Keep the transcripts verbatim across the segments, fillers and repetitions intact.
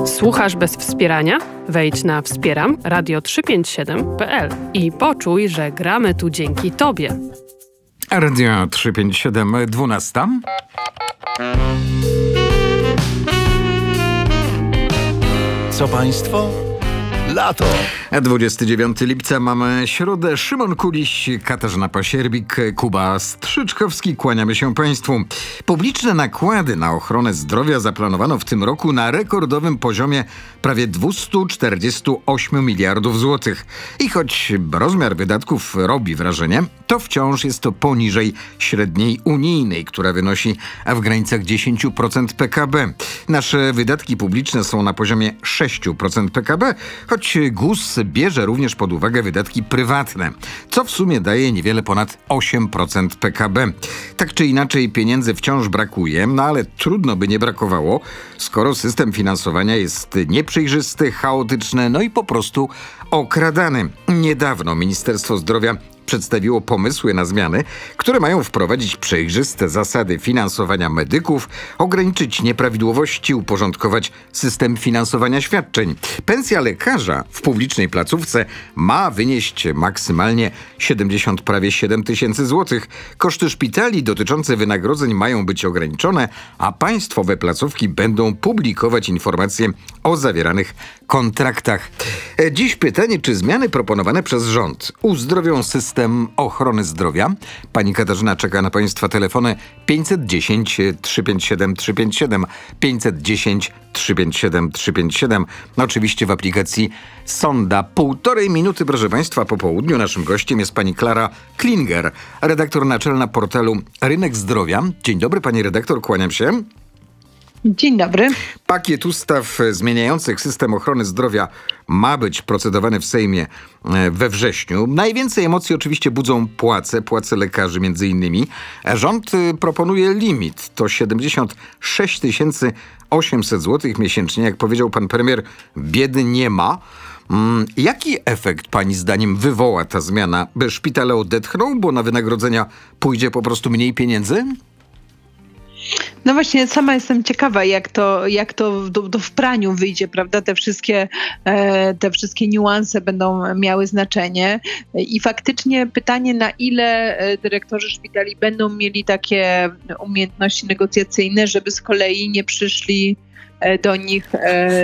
Słuchasz bez wspierania? Wejdź na wspieram radio trzysta pięćdziesiąt siedem kropka p l i poczuj, że gramy tu dzięki Tobie. Radio trzysta pięćdziesiąt siedem, dwunasta. Co państwo? Lato. dwudziestego dziewiątego lipca mamy środę. Szymon Kuliś, Katarzyna Pasierbik, Kuba Strzyczkowski. Kłaniamy się Państwu. Publiczne nakłady na ochronę zdrowia zaplanowano w tym roku na rekordowym poziomie prawie dwieście czterdzieści osiem miliardów złotych. I choć rozmiar wydatków robi wrażenie, to wciąż jest to poniżej średniej unijnej, która wynosi w granicach dziesięć procent P K B. Nasze wydatki publiczne są na poziomie sześć procent P K B, choć G U S bierze również pod uwagę wydatki prywatne, co w sumie daje niewiele ponad osiem procent P K B. Tak czy inaczej pieniędzy wciąż brakuje, no ale trudno by nie brakowało, skoro system finansowania jest nieprzejrzysty, chaotyczny, no i po prostu okradany. Niedawno Ministerstwo Zdrowia przedstawiło pomysły na zmiany, które mają wprowadzić przejrzyste zasady finansowania medyków, ograniczyć nieprawidłowości, uporządkować system finansowania świadczeń. Pensja lekarza w publicznej placówce ma wynieść maksymalnie siedemdziesiąt, prawie siedem tysięcy złotych. Koszty szpitali dotyczące wynagrodzeń mają być ograniczone, a państwowe placówki będą publikować informacje o zawieranych kontraktach. Dziś pytanie, czy zmiany proponowane przez rząd uzdrowią system ochrony zdrowia? Pani Katarzyna czeka na Państwa telefony pięćset dziesięć, trzysta pięćdziesiąt siedem, trzysta pięćdziesiąt siedem, pięćset dziesięć, trzysta pięćdziesiąt siedem, trzysta pięćdziesiąt siedem. No oczywiście w aplikacji Sonda. Półtorej minuty, proszę Państwa, po południu naszym gościem jest pani Klara Klinger, redaktor naczelna portalu Rynek Zdrowia. Dzień dobry, pani redaktor, kłaniam się. Dzień dobry. Pakiet ustaw zmieniających system ochrony zdrowia ma być procedowany w Sejmie we wrześniu. Najwięcej emocji oczywiście budzą płace, płace lekarzy między innymi. Rząd proponuje limit, to siedemdziesiąt sześć tysięcy osiemset złotych miesięcznie. Jak powiedział pan premier, biedy nie ma. Jaki efekt pani zdaniem wywoła ta zmiana? By szpitale odetchną, bo na wynagrodzenia pójdzie po prostu mniej pieniędzy? No właśnie, sama jestem ciekawa, jak to, jak to do, do w praniu wyjdzie, prawda? Te wszystkie, e, te wszystkie niuanse będą miały znaczenie. I faktycznie pytanie, na ile dyrektorzy szpitali będą mieli takie umiejętności negocjacyjne, żeby z kolei nie przyszli do nich... E,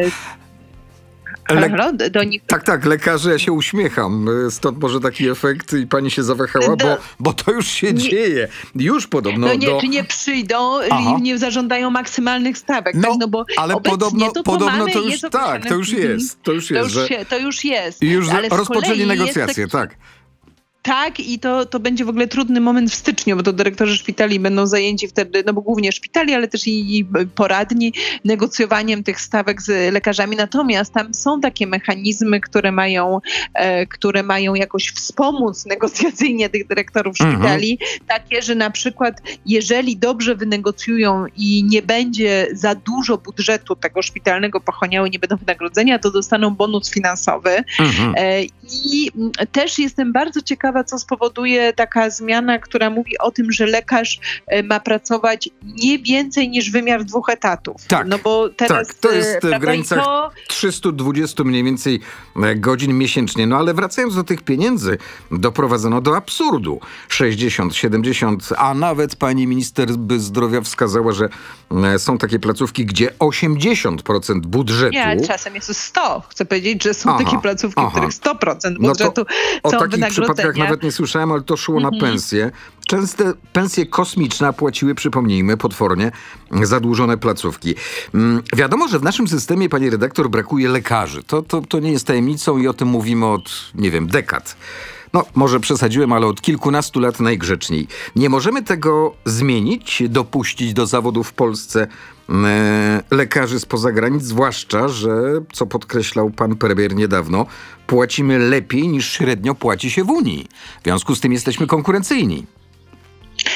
Le- do nich. Tak, tak, lekarze, ja się uśmiecham. Stąd może taki efekt i pani się zawahała, do, bo, bo to już się nie, dzieje. Już podobno no nie, do... Czy nie przyjdą i nie zażądają maksymalnych stawek. No, tak? no bo ale podobno to, podobno to już tak, to już jest. To już jest, to już, że... się, to już jest. I już ale rozpoczęli negocjacje, taki... tak. Tak, i to, to będzie w ogóle trudny moment w styczniu, bo to dyrektorzy szpitali będą zajęci wtedy, no bo głównie szpitali, ale też i, i poradni, negocjowaniem tych stawek z lekarzami. Natomiast tam są takie mechanizmy, które mają, e, które mają jakoś wspomóc negocjacyjnie tych dyrektorów szpitali. Mhm. Takie, że na przykład jeżeli dobrze wynegocjują i nie będzie za dużo budżetu tego szpitalnego pochłaniały, nie będą wynagrodzenia, to dostaną bonus finansowy. Mhm. E, I też jestem bardzo ciekawa, co spowoduje taka zmiana, która mówi o tym, że lekarz ma pracować nie więcej niż wymiar dwóch etatów. Tak, no bo teraz, tak. To jest prawda, w granicach to... trzysta dwadzieścia mniej więcej godzin miesięcznie. No ale wracając do tych pieniędzy, doprowadzono do absurdu. sześćdziesiąt, siedemdziesiąt, a nawet pani minister zdrowia wskazała, że są takie placówki, gdzie osiemdziesiąt procent budżetu... Nie, ale czasem jest sto. Chcę powiedzieć, że są aha, takie placówki, w których sto procent budżetu no są o takich przypadkach nawet nie słyszałem, ale to szło mm-hmm. na pensje. Częste pensje kosmiczne płaciły, przypomnijmy, potwornie zadłużone placówki. Hmm, wiadomo, że w naszym systemie, pani redaktor, brakuje lekarzy. To, to, to nie jest tajemnicą i o tym mówimy od, nie wiem, dekad. No, może przesadziłem, ale od kilkunastu lat najgrzeczniej. Nie możemy tego zmienić, dopuścić do zawodu w Polsce e, lekarzy spoza granic, zwłaszcza, że, co podkreślał pan premier niedawno, płacimy lepiej niż średnio płaci się w Unii. W związku z tym jesteśmy konkurencyjni.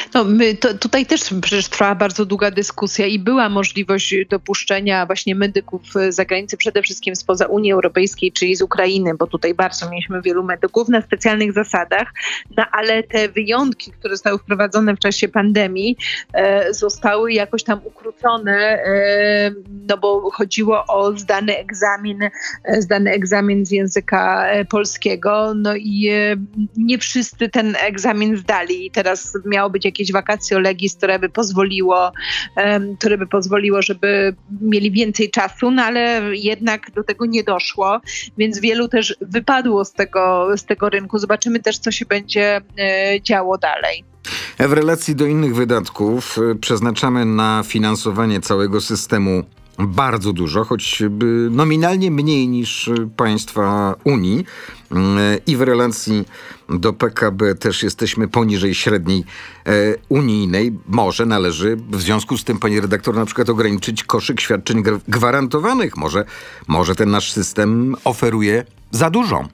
No, my, to, tutaj też przecież trwała bardzo długa dyskusja i była możliwość dopuszczenia właśnie medyków z zagranicy, przede wszystkim spoza Unii Europejskiej, czyli z Ukrainy, bo tutaj bardzo mieliśmy wielu medyków na specjalnych zasadach, no ale te wyjątki, które zostały wprowadzone w czasie pandemii, e, zostały jakoś tam ukrócone, e, no bo chodziło o zdany egzamin, e, zdany egzamin z języka e, polskiego, no i e, nie wszyscy ten egzamin zdali i teraz miało być jakieś vacatio legis, które by pozwoliło, um, które by pozwoliło, żeby mieli więcej czasu, no ale jednak do tego nie doszło, więc wielu też wypadło z tego, z tego rynku. Zobaczymy też, co się będzie e, działo dalej. W relacji do innych wydatków y, przeznaczamy na finansowanie całego systemu bardzo dużo, choćby nominalnie mniej niż państwa Unii i w relacji do P K B też jesteśmy poniżej średniej unijnej. Może należy w związku z tym, pani redaktor, na przykład ograniczyć koszyk świadczeń gwarantowanych. Może, może ten nasz system oferuje za dużo.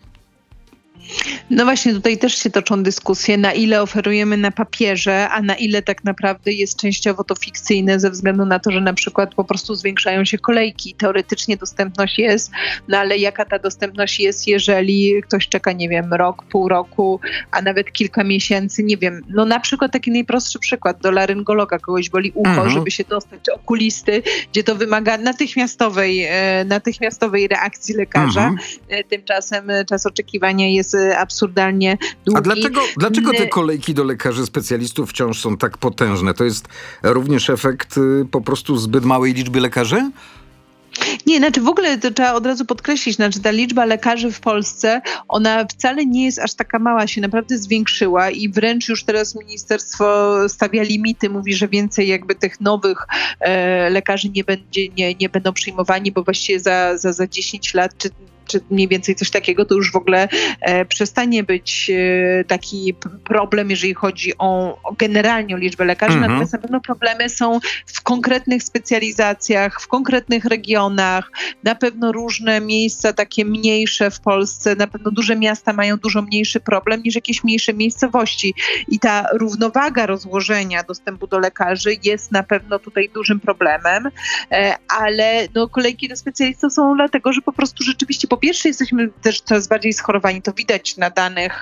No właśnie, tutaj też się toczą dyskusje, na ile oferujemy na papierze, a na ile tak naprawdę jest częściowo to fikcyjne ze względu na to, że na przykład po prostu zwiększają się kolejki. Teoretycznie dostępność jest, no ale jaka ta dostępność jest, jeżeli ktoś czeka, nie wiem, rok, pół roku, a nawet kilka miesięcy, nie wiem. No na przykład taki najprostszy przykład, do laryngologa kogoś boli ucho, mhm. żeby się dostać, czy okulisty, gdzie to wymaga natychmiastowej, e, natychmiastowej reakcji lekarza. Mhm. E, tymczasem czas oczekiwania jest absurdalnie długi. A dlaczego, dlaczego te kolejki do lekarzy specjalistów wciąż są tak potężne? To jest również efekt y, po prostu zbyt małej liczby lekarzy? Nie, znaczy w ogóle to trzeba od razu podkreślić, znaczy ta liczba lekarzy w Polsce, ona wcale nie jest aż taka mała, się naprawdę zwiększyła i wręcz już teraz ministerstwo stawia limity, mówi, że więcej jakby tych nowych e, lekarzy nie będzie, nie, nie będą przyjmowani, bo właściwie za, za, za dziesięć lat czy czy mniej więcej coś takiego, to już w ogóle e, przestanie być e, taki p- problem, jeżeli chodzi o, o generalnie o liczbę lekarzy. Mm-hmm. Natomiast na pewno problemy są w konkretnych specjalizacjach, w konkretnych regionach, na pewno różne miejsca takie mniejsze w Polsce, na pewno duże miasta mają dużo mniejszy problem niż jakieś mniejsze miejscowości. I ta równowaga rozłożenia dostępu do lekarzy jest na pewno tutaj dużym problemem, e, ale no, kolejki do specjalistów są dlatego, że po prostu rzeczywiście po pierwsze jesteśmy też coraz bardziej schorowani, to widać na danych,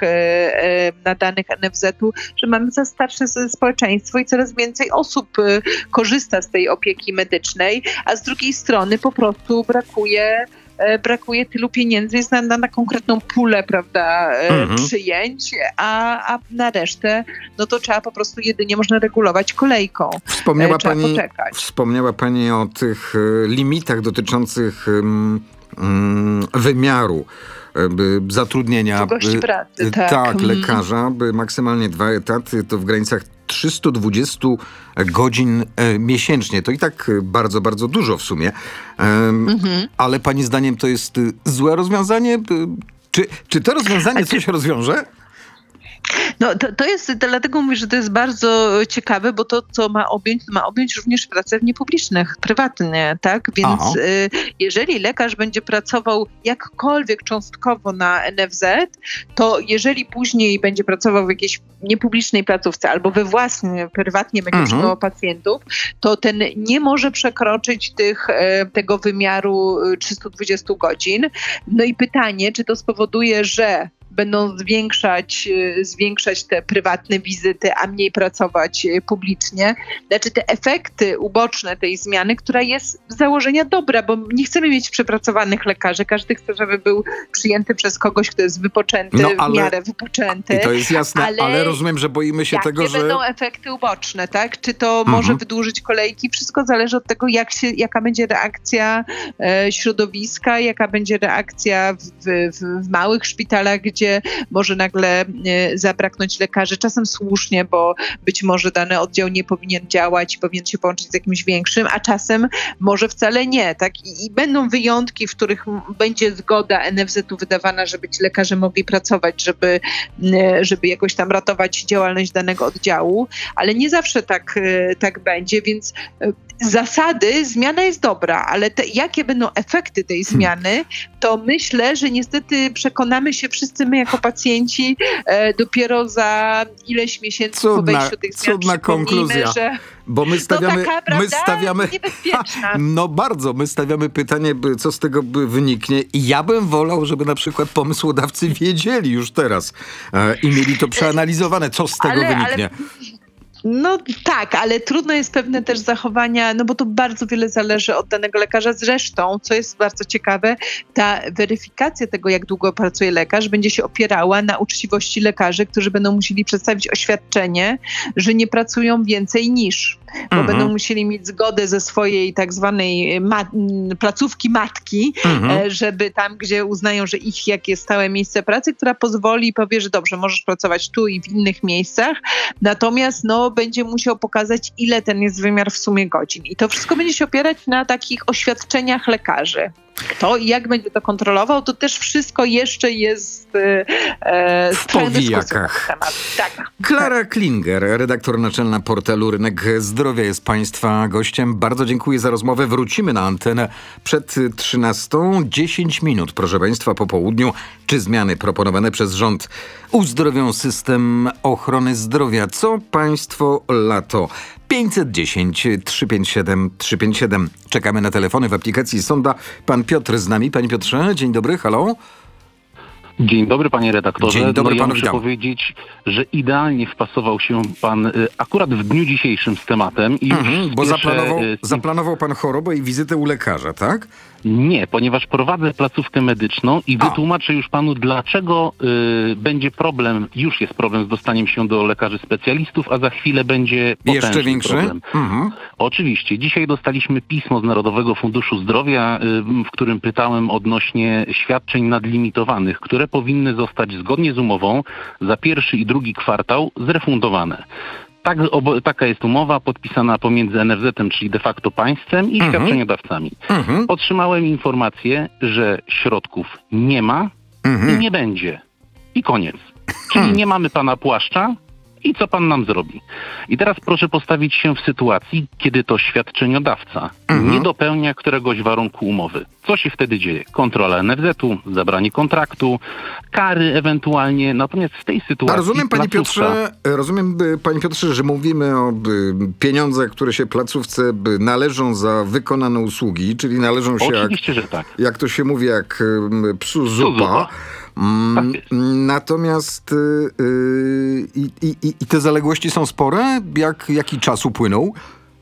na danych N F Z-u, że mamy coraz starsze społeczeństwo i coraz więcej osób korzysta z tej opieki medycznej, a z drugiej strony po prostu brakuje brakuje tylu pieniędzy, jest na, na, na konkretną pulę, prawda, mhm. przyjęć, a, a na resztę, no to trzeba po prostu jedynie można regulować kolejką. Wspomniała trzeba pani, poczekać. Wspomniała pani o tych limitach dotyczących um, um, wymiaru zatrudnienia długości pracy, tak, tak lekarza, by maksymalnie dwa etaty, to w granicach trzysta dwadzieścia godzin e, miesięcznie. To i tak bardzo, bardzo dużo w sumie. E, mhm. Ale pani zdaniem to jest złe rozwiązanie? Czy, czy to rozwiązanie coś rozwiąże? No to, to jest, dlatego mówię, że to jest bardzo ciekawe, bo to, co ma objąć, ma objąć również pracowni publicznych, prywatnie, tak? Więc y, jeżeli lekarz będzie pracował jakkolwiek cząstkowo na N F Z, to jeżeli później będzie pracował w jakiejś niepublicznej placówce albo we własnym, prywatnie będzie przyjmował pacjentów, to ten nie może przekroczyć tych, tego wymiaru trzysta dwadzieścia godzin. No i pytanie, czy to spowoduje, że będą zwiększać, zwiększać te prywatne wizyty, a mniej pracować publicznie. Znaczy te efekty uboczne tej zmiany, która jest z założenia dobra, bo nie chcemy mieć przepracowanych lekarzy. Każdy chce, żeby był przyjęty przez kogoś, kto jest wypoczęty, no, ale, w miarę wypoczęty. I to jest jasne, ale, ale rozumiem, że boimy się tego, że... będą efekty uboczne, tak? Czy to mhm. może wydłużyć kolejki? Wszystko zależy od tego, jak się, jaka będzie reakcja e, środowiska, jaka będzie reakcja w, w, w małych szpitalach, gdzie gdzie może nagle e, zabraknąć lekarzy, czasem słusznie, bo być może dany oddział nie powinien działać, powinien się połączyć z jakimś większym, a czasem może wcale nie, tak? I, i będą wyjątki, w których m, będzie zgoda N F Z-u wydawana, żeby ci lekarze mogli pracować, żeby, e, żeby jakoś tam ratować działalność danego oddziału, ale nie zawsze tak, e, tak będzie, więc e, zasady, zmiana jest dobra, ale te, jakie będą efekty tej zmiany, to myślę, że niestety przekonamy się wszyscy my my jako pacjenci e, dopiero za ileś miesięcy Cudna, po wejściu tych zmian cudna konkluzja. że Bo my stawiamy, no taka, prawda? my stawiamy, niebezpieczna. Ha, no bardzo, my stawiamy pytanie, by- co z tego by wyniknie. I ja bym wolał, żeby na przykład pomysłodawcy wiedzieli już teraz e, i mieli to przeanalizowane, co z tego Ale- ale- wyniknie. No tak, ale trudno jest pewne też zachowania, no bo to bardzo wiele zależy od danego lekarza. Zresztą, co jest bardzo ciekawe, ta weryfikacja tego, jak długo pracuje lekarz, będzie się opierała na uczciwości lekarzy, którzy będą musieli przedstawić oświadczenie, że nie pracują więcej niż, bo Mhm. będą musieli mieć zgodę ze swojej tak zwanej ma- m, placówki matki, Mhm. e, żeby tam, gdzie uznają, że ich jak jest stałe miejsce pracy, która pozwoli i powie, że dobrze, możesz pracować tu i w innych miejscach, natomiast no będzie musiał pokazać, ile ten jest wymiar w sumie godzin. I to wszystko będzie się opierać na takich oświadczeniach lekarzy. Kto i jak będzie to kontrolował, to też wszystko jeszcze jest e, e, W trochę dyskusji powijakach. na ten temat. Tak. Klara Klinger, redaktor naczelna portalu Rynek Zdrowia, jest Państwa gościem. Bardzo dziękuję za rozmowę. Wrócimy na antenę przed trzynastą. dziesięć minut, proszę Państwa, po południu. Czy zmiany proponowane przez rząd uzdrowią system ochrony zdrowia? Co Państwo lato? pięćset dziesięć trzysta pięćdziesiąt siedem trzysta pięćdziesiąt siedem. Czekamy na telefony w aplikacji Sonda. Pan Piotr z nami. Panie Piotrze, dzień dobry, halo. Dzień dobry, panie redaktorze. Dzień dobry, no, ja panu muszę witam. powiedzieć, że idealnie wpasował się pan y, akurat w dniu dzisiejszym z tematem. I już Mhm, bo spieszę, zaplanował, y, z- zaplanował pan chorobę i wizytę u lekarza, tak? Nie, ponieważ prowadzę placówkę medyczną i A. wytłumaczę już panu, dlaczego y, będzie problem, już jest problem z dostaniem się do lekarzy specjalistów, a za chwilę będzie potężny Jeszcze większy? problem. Mhm. Oczywiście. Dzisiaj dostaliśmy pismo z Narodowego Funduszu Zdrowia, y, w którym pytałem odnośnie świadczeń nadlimitowanych, które powinny zostać zgodnie z umową za pierwszy i drugi kwartał zrefundowane. Tak, obo, taka jest umowa podpisana pomiędzy N F Z-em, czyli de facto państwem i Mhm. świadczeniodawcami. Mhm. Otrzymałem informację, że środków nie ma i Mhm. nie będzie. I koniec. Czyli nie mamy pana płaszcza i co pan nam zrobi? I teraz proszę postawić się w sytuacji, kiedy to świadczeniodawca Mhm. nie dopełnia któregoś warunku umowy. Co się wtedy dzieje? Kontrola N F Z-u, zabranie kontraktu, kary ewentualnie. Natomiast w tej sytuacji A rozumiem, panie placówka- Piotrze, rozumiem, by- panie Piotrze, że mówimy o by, pieniądzach, które się placówce by, należą za wykonane usługi, czyli należą się, jak, Oczywiście, że tak. jak to się mówi, jak ym, psu zupa. zupa. Mm, Tak jest. natomiast y, y, i, i, i- i te zaległości są spore? Jak, jaki czas upłynął?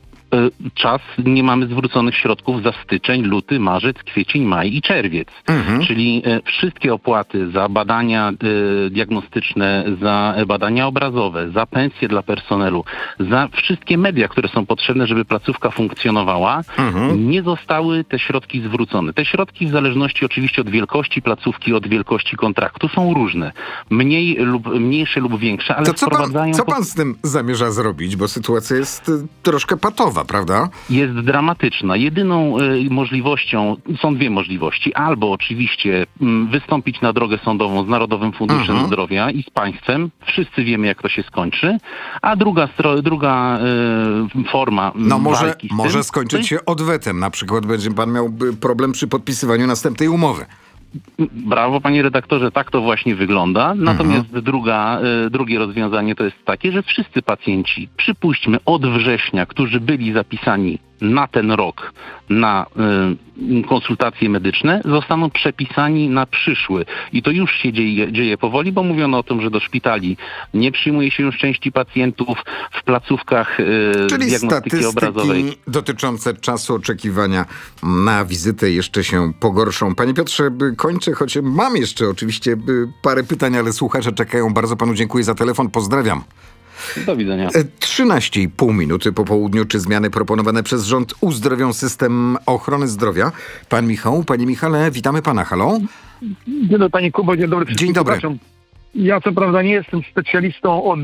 Y, Czas, nie mamy zwróconych środków za styczeń, luty, marzec, kwiecień, maj i czerwiec. Mhm. Czyli e, wszystkie opłaty za badania e, diagnostyczne, za e, badania obrazowe, za pensje dla personelu, za wszystkie media, które są potrzebne, żeby placówka funkcjonowała, Mhm. nie zostały te środki zwrócone. Te środki w zależności oczywiście od wielkości placówki, od wielkości kontraktu są różne. Mniej lub mniejsze lub większe, ale To co pan, wprowadzają... co po- pan z tym zamierza zrobić? Bo sytuacja jest y, troszkę patowa, prawda? jest dramatyczna. Jedyną y, możliwością, są dwie możliwości. Albo oczywiście mm, wystąpić na drogę sądową z Narodowym Funduszem Mhm. Zdrowia i z państwem. Wszyscy wiemy, jak to się skończy. A druga, stro, druga y, forma No może, walki z może tym, skończyć to się odwetem. Na przykład będzie pan miał y, problem przy podpisywaniu następnej umowy. Brawo, panie redaktorze, tak to właśnie wygląda. Natomiast druga, y, drugie rozwiązanie to jest takie, że wszyscy pacjenci, przypuśćmy od września, którzy byli zapisani na ten rok na y, konsultacje medyczne, zostaną przepisani na przyszły. I to już się dzieje, dzieje powoli, bo mówiono o tym, że do szpitali nie przyjmuje się już części pacjentów w placówkach y, Czyli diagnostyki obrazowej. statystyki dotyczące czasu oczekiwania na wizytę jeszcze się pogorszą. Panie Piotrze, by kończę, choć mam jeszcze oczywiście by parę pytań, ale słuchacze czekają. Bardzo panu dziękuję za telefon. Pozdrawiam. Do widzenia. E, trzynaście i pół minuty po południu. Czy zmiany proponowane przez rząd uzdrowią system ochrony zdrowia? Pan Michał, panie Michale, witamy pana. Halo? Dzień dobry, panie Kubo, dzień dobry wszystkim Dzień dobry. słuchaczom. Ja co prawda nie jestem specjalistą od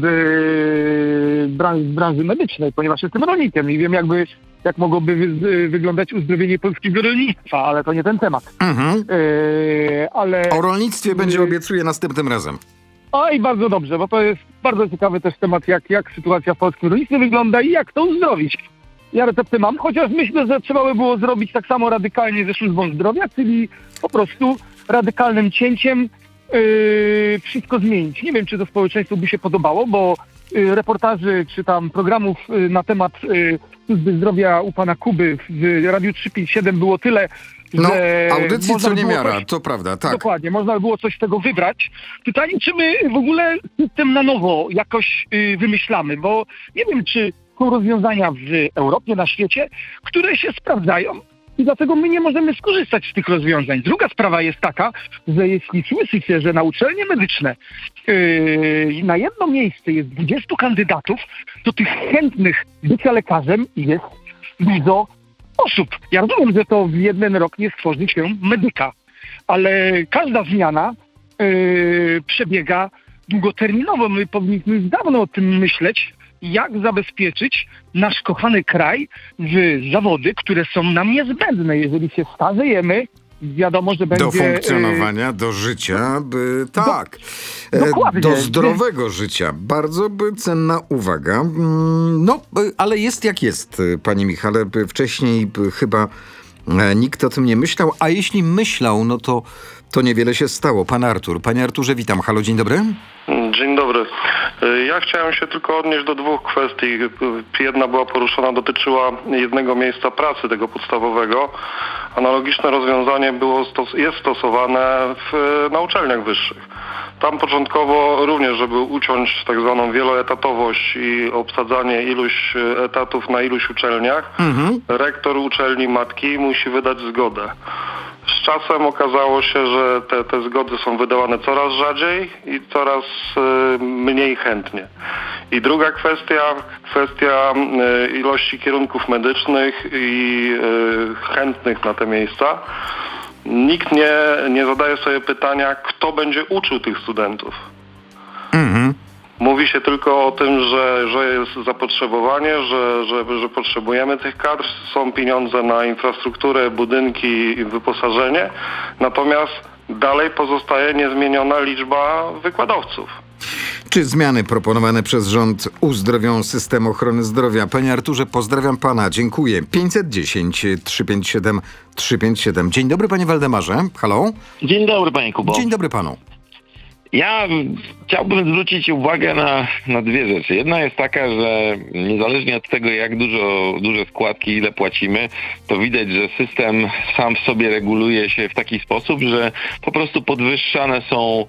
yy, branży, branży medycznej, ponieważ jestem rolnikiem i wiem jakby, jak mogłoby wy, wyglądać uzdrowienie polskiego rolnictwa, ale to nie ten temat. Mhm. Yy, ale... O rolnictwie będzie obiecuję następnym razem. O i bardzo dobrze, bo to jest bardzo ciekawy też temat, jak, jak sytuacja w polskim rolnictwie wygląda i jak to uzdrowić. Ja receptę mam, chociaż myślę, że trzeba by było zrobić tak samo radykalnie ze służbą zdrowia, czyli po prostu radykalnym cięciem yy, wszystko zmienić. Nie wiem, czy to społeczeństwu by się podobało, bo yy, reportaży czy tam programów yy, na temat yy, służby zdrowia u pana Kuby w Radiu trzysta pięćdziesiąt siedem było tyle, No, że audycji można co by nie było miara, coś- to prawda, tak. Dokładnie, można by było coś z tego wybrać. Pytanie, czy my w ogóle system na nowo jakoś y, wymyślamy, bo nie wiem, czy są rozwiązania w Europie, na świecie, które się sprawdzają i dlatego my nie możemy skorzystać z tych rozwiązań. Druga sprawa jest taka, że jeśli słyszy się, że na uczelnie medyczne yy, na jedno miejsce jest dwudziestu kandydatów, to tych chętnych bycia lekarzem jest dużo osób. Ja rozumiem, że to w jeden rok nie stworzy się medyka, ale każda zmiana yy, przebiega długoterminowo. My powinniśmy już dawno o tym myśleć, jak zabezpieczyć nasz kochany kraj w zawody, które są nam niezbędne. Jeżeli się starzejemy, wiadomo, że będzie... Do funkcjonowania, do życia, by, tak. Do- dokładnie. Do zdrowego życia. Bardzo by cenna uwaga. Mm, No, y, ale jest jak jest, y, panie Michale. Y, Wcześniej y, chyba e, nikt o tym nie myślał, a jeśli myślał, no to, to niewiele się stało. Pan Artur. Panie Arturze, witam. Halo, dzień dobry. Dzień dobry. Ja chciałem się tylko odnieść do dwóch kwestii. Jedna była poruszona, dotyczyła jednego miejsca pracy, tego podstawowego. Analogiczne rozwiązanie było stos- jest stosowane w, na uczelniach wyższych. Tam początkowo również, żeby uciąć tak zwaną wieloetatowość i obsadzanie iluś etatów na iluś uczelniach, Mhm. rektor uczelni matki musi wydać zgodę. Z czasem okazało się, że te, te zgody są wydawane coraz rzadziej i coraz y, mniej chętnie. I druga kwestia, kwestia y, ilości kierunków medycznych i y, chętnych na te miejsca. Nikt nie, nie zadaje sobie pytania, kto będzie uczył tych studentów. Mhm. Mówi się tylko o tym, że, że jest zapotrzebowanie, że, że, że potrzebujemy tych kadr, są pieniądze na infrastrukturę, budynki i wyposażenie, natomiast dalej pozostaje niezmieniona liczba wykładowców. Czy zmiany proponowane przez rząd uzdrowią system ochrony zdrowia? Panie Arturze, pozdrawiam pana, dziękuję. pięćset dziesięć trzysta pięćdziesiąt siedem trzysta pięćdziesiąt siedem. Dzień dobry, panie Waldemarze. Halo? Dzień dobry, panie Kubo. Dzień dobry panu. Ja chciałbym zwrócić uwagę na, na dwie rzeczy. Jedna jest taka, że niezależnie od tego, jak dużo, duże składki, ile płacimy, to widać, że system sam w sobie reguluje się w taki sposób, że po prostu podwyższane są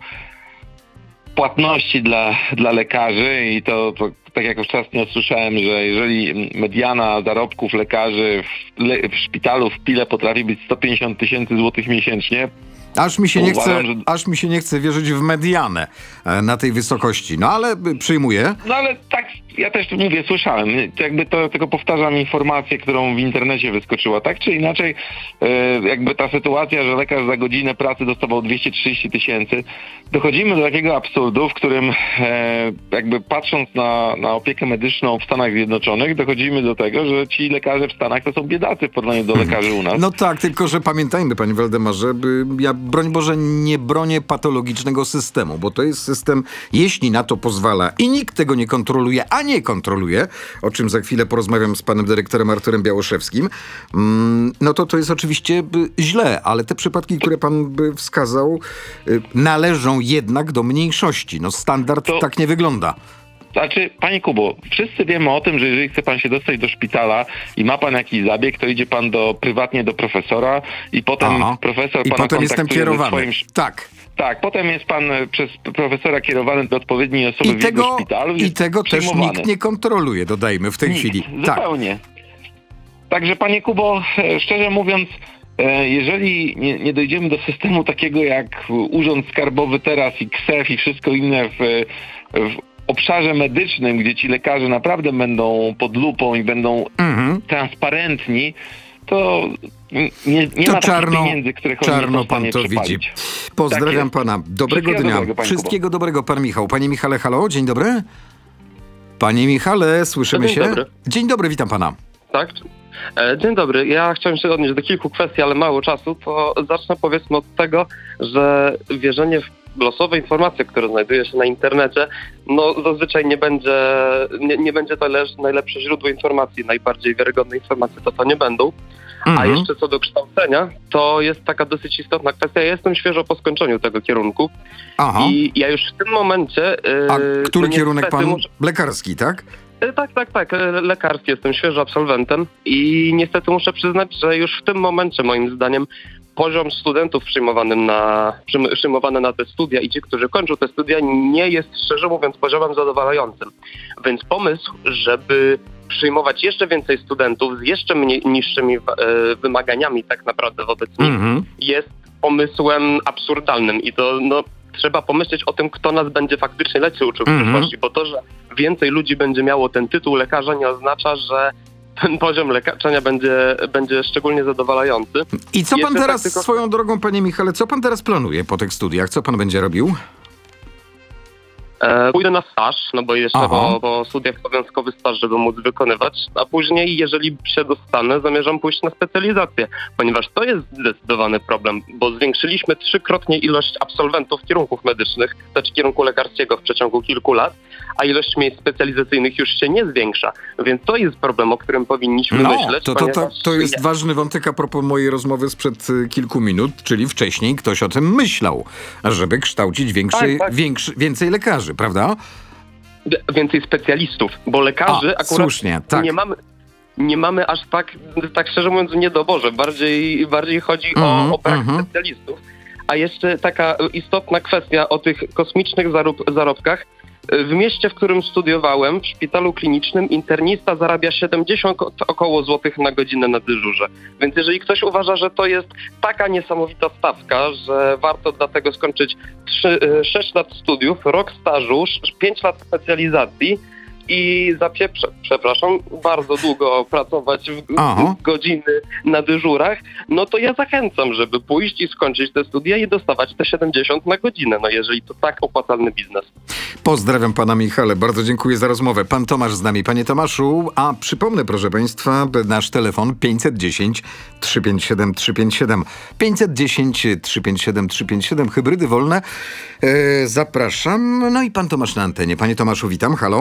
płatności dla, dla lekarzy i to, to tak jak ostatnio słyszałem, że jeżeli mediana zarobków lekarzy w, le, w szpitalu w Pile potrafi być sto pięćdziesiąt tysięcy złotych miesięcznie, Aż mi się nie chce, Uważam, że- aż mi się nie chce wierzyć w medianę e, na tej wysokości. No ale y, przyjmuję. No ale tak, ja też mówię, słyszałem, jakby to tylko powtarzam informację, którą w internecie wyskoczyła. Tak czy inaczej, e, jakby ta sytuacja, że lekarz za godzinę pracy dostawał dwieście trzydzieści tysięcy, dochodzimy do takiego absurdu, w którym e, jakby patrząc na, na opiekę medyczną w Stanach Zjednoczonych, dochodzimy do tego, że ci lekarze w Stanach to są biedacy w porównaniu do lekarzy u nas. No tak, tylko że pamiętajmy, panie Waldemarze, by ja broń Boże nie bronię patologicznego systemu, bo to jest system, jeśli na to pozwala i nikt tego nie kontroluje, a nie kontroluje, o czym za chwilę porozmawiam z panem dyrektorem Arturem Białoszewskim, mm, no to to jest oczywiście by, źle, ale te przypadki, które pan by wskazał, y, należą jednak do mniejszości. No standard To- tak nie wygląda. Znaczy, panie Kubo, wszyscy wiemy o tym, że jeżeli chce pan się dostać do szpitala i ma pan jakiś zabieg, to idzie pan do, prywatnie do profesora i potem Aha. profesor I pana potem jestem kontaktuje ze kierowany. swoim... sz- Tak. Tak, potem jest pan e, przez profesora kierowany do odpowiedniej osoby I w jego tego, szpitalu. i jest tego też przyjmowany. nikt nie kontroluje, dodajmy w tej Nikt, chwili. Tak. Zupełnie. Także panie Kubo, e, szczerze mówiąc, e, jeżeli nie, nie dojdziemy do systemu takiego jak Urząd Skarbowy teraz i K S E F i wszystko inne w, w obszarze medycznym, gdzie ci lekarze naprawdę będą pod lupą i będą Mhm. transparentni, to nie, nie To ma takich czarno, pieniędzy, których oni nie czarno są w pan stanie to przepalić. widzi. Pozdrawiam Tak jest. pana. Dobrego Wszystkiego dnia. dobrego, panie Wszystkiego dobrego, pan Michał. Panie Michale, halo, dzień dobry. Panie Michale, słyszymy Dzień się? dobry. Dzień dobry, witam pana. Tak? E, Dzień dobry. Ja chciałem się odnieść do kilku kwestii, ale mało czasu, to zacznę powiedzmy od tego, że wierzenie w losowe informacje, które znajduje się na internecie, no zazwyczaj nie będzie, nie, nie będzie to leż, najlepsze źródło informacji, najbardziej wiarygodne informacje to to nie będą. Mhm. A jeszcze co do kształcenia, to jest taka dosyć istotna kwestia. Ja jestem świeżo po skończeniu tego kierunku. Aha. I ja już w tym momencie... Yy, A który no kierunek niestety pan? muszę- Lekarski, tak? E, Tak, tak, tak. E, Lekarski, jestem świeżo absolwentem i niestety muszę przyznać, że już w tym momencie moim zdaniem poziom studentów przyjmowany na, przyjm- przyjmowany na te studia i ci, którzy kończą te studia, nie jest szczerze mówiąc poziomem zadowalającym. Więc pomysł, żeby przyjmować jeszcze więcej studentów z jeszcze mniej, niższymi e, wymaganiami tak naprawdę wobec nich Mhm. jest pomysłem absurdalnym i to no, trzeba pomyśleć o tym, kto nas będzie faktycznie lepiej uczył w Mhm. przyszłości, bo to, że więcej ludzi będzie miało ten tytuł lekarza, nie oznacza, że ten poziom leczenia będzie, będzie szczególnie zadowalający. I co pan Jeszcze teraz, tak tylko- swoją drogą, panie Michale, co pan teraz planuje po tych studiach? Co pan będzie robił? E, pójdę na staż, no bo jeszcze Aha. po, po studiach obowiązkowy staż, żeby móc wykonywać, a później, jeżeli się dostanę, zamierzam pójść na specjalizację, ponieważ to jest zdecydowany problem, bo zwiększyliśmy trzykrotnie ilość absolwentów kierunków medycznych, znaczy kierunku lekarskiego w przeciągu kilku lat, a ilość miejsc specjalizacyjnych już się nie zwiększa, więc to jest problem, o którym powinniśmy No, myśleć. to, to, to, ponieważ to jest ja- ważny wątek a propos mojej rozmowy sprzed y, kilku minut, czyli wcześniej ktoś o tym myślał, żeby kształcić większy, Tak, tak. Większy, więcej lekarzy, prawda? Więcej specjalistów, bo lekarzy A, akurat słusznie, tak. nie mamy nie mamy aż tak, tak szczerze mówiąc, w niedoborze. Bardziej, bardziej chodzi Mhm, o, o brak mhm. specjalistów. A jeszcze taka istotna kwestia o tych kosmicznych zarób, zarobkach. W mieście, w którym studiowałem, w szpitalu klinicznym, internista zarabia siedemdziesiąt około złotych na godzinę na dyżurze. Więc jeżeli ktoś uważa, że to jest taka niesamowita stawka, że warto dlatego skończyć trzy, sześć lat studiów, rok stażu, pięć lat specjalizacji i za pieprze, przepraszam, bardzo długo pracować w, Aha. w godziny na dyżurach, no to ja zachęcam, żeby pójść i skończyć te studia i dostawać te siedemdziesiąt na godzinę, no jeżeli to tak opłacalny biznes. Pozdrawiam pana Michale, bardzo dziękuję za rozmowę. Pan Tomasz z nami. Panie Tomaszu, a przypomnę, proszę państwa, nasz telefon pięćset dziesięć trzysta pięćdziesiąt siedem trzysta pięćdziesiąt siedem. pięćset dziesięć trzysta pięćdziesiąt siedem trzysta pięćdziesiąt siedem, hybrydy wolne. E, zapraszam. No i pan Tomasz na antenie. Panie Tomaszu, witam, halo.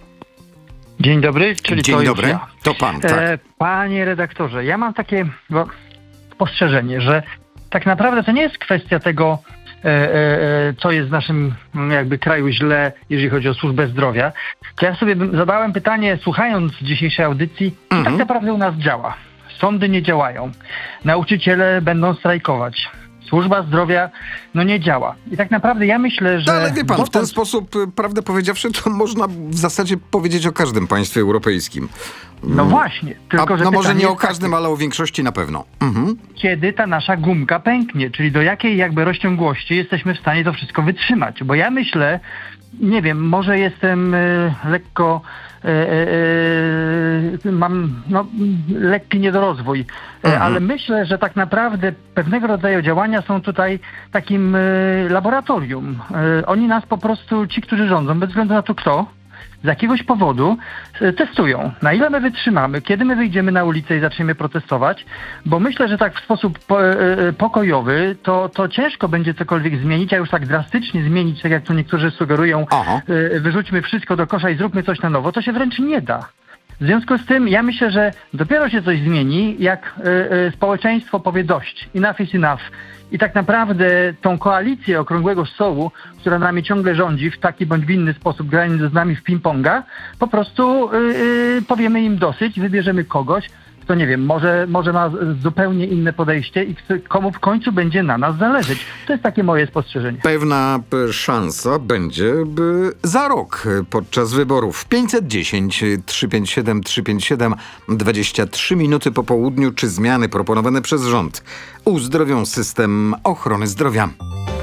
Dzień dobry, czyli Dzień to dobry, już ja. to pan, tak. E, panie redaktorze, ja mam takie bo, spostrzeżenie, że tak naprawdę to nie jest kwestia tego, e, e, co jest w naszym mm, jakby kraju źle, jeżeli chodzi o służbę zdrowia. To ja sobie bym- zadałem pytanie, słuchając dzisiejszej audycji, co Mhm. tak naprawdę u nas działa. Sądy nie działają, nauczyciele będą strajkować. Służba zdrowia no nie działa. I tak naprawdę ja myślę, że... No, ale wie pan, w ten dotąd- sposób, y, prawdę powiedziawszy, to można w zasadzie powiedzieć o każdym państwie europejskim. No właśnie, tylko A, że no może pytanie nie o jest takie, każdym, ale o większości na pewno. Mhm. kiedy ta nasza gumka pęknie, czyli do jakiej jakby rozciągłości jesteśmy w stanie to wszystko wytrzymać. Bo ja myślę, nie wiem, może jestem y, lekko, y, y, y, mam no, lekki niedorozwój, y, Mhm. ale myślę, że tak naprawdę pewnego rodzaju działania są tutaj takim y, laboratorium. Y, oni nas po prostu, ci, którzy rządzą, bez względu na to kto, z jakiegoś powodu e, testują, na ile my wytrzymamy, kiedy my wyjdziemy na ulicę i zaczniemy protestować, bo myślę, że tak w sposób po, e, e, pokojowy to, to ciężko będzie cokolwiek zmienić, a już tak drastycznie zmienić, tak jak tu niektórzy sugerują, Aha. e, wyrzućmy wszystko do kosza i zróbmy coś na nowo, to się wręcz nie da. W związku z tym ja myślę, że dopiero się coś zmieni, jak e, e, społeczeństwo powie dość, enough is enough. I tak naprawdę tą koalicję okrągłego stołu, która nami ciągle rządzi w taki bądź w inny sposób, grając z nami w ping-ponga, po prostu yy, yy, powiemy im dosyć, wybierzemy kogoś, kto nie wiem, może, może ma zupełnie inne podejście i kto, komu w końcu będzie na nas zależeć. To jest takie moje spostrzeżenie. Pewna p, szansa będzie by za rok y, podczas wyborów. pięćset dziesięć trzysta pięćdziesiąt siedem trzysta pięćdziesiąt siedem, dwadzieścia trzy minuty po południu. Czy zmiany proponowane przez rząd uzdrowią system ochrony zdrowia?